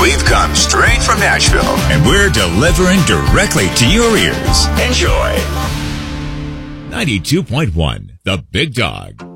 We've come straight from Nashville, and we're delivering directly to your ears. Enjoy. 92.1, The Big Dog.